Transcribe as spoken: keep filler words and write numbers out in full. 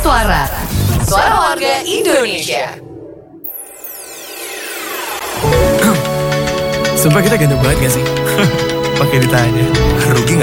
Suara. Suara warga Indonesia. Sumpah kita ganteng banget gak sih? Pakai ditanya. Rugi